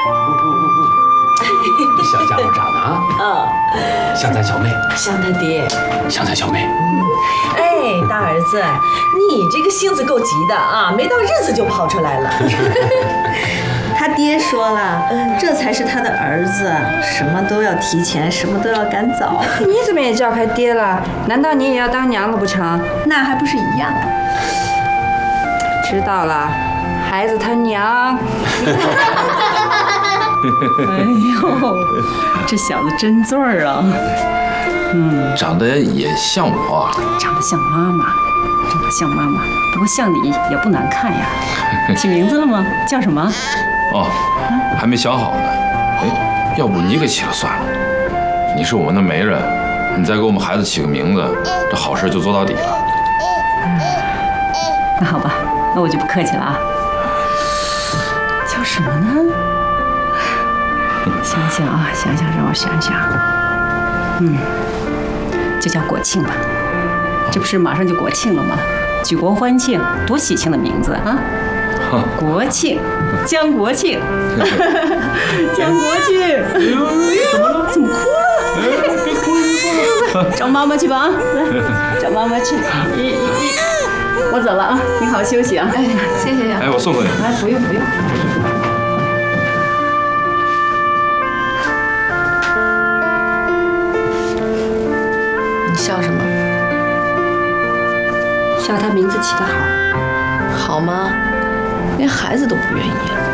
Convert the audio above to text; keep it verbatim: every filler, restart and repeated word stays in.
小家伙长得啊，嗯，像咱小妹， 像他爹， 像咱小妹。 哎，大儿子，你这个性子够急的啊，没到日子就跑出来了。 他爹说了，这才是他的儿子，什么都要提前，什么都要赶早。 你怎么也叫开爹了？难道你也要当娘了不成？ 那还不是一样？ 知道了，孩子他娘。 哎呦，这小子真醉儿啊！ 嗯，长得也像我， 长得像妈妈，长得像妈妈，不过像你也不难看呀。起名字了吗？叫什么？ 哦，还没想好呢。哎，要不你给起了算了。你是我们的媒人，你再给我们孩子起个名字，这好事就做到底了。 那好吧，那我就不客气了啊。叫什么呢？想想啊，想想，让我想想。嗯，就叫国庆吧。这不是马上就国庆了吗？举国欢庆，多喜庆的名字啊！国庆，江国庆，江国庆。哎呦，怎么哭了？别哭了，别哭了。找妈妈去吧啊！来，找妈妈去。一一，我走了啊，你好好休息啊。哎，谢谢呀。 哎，我送送你。 哎，不用不用。 笑什么？ 笑他名字起得好， 好吗？连孩子都不愿意了。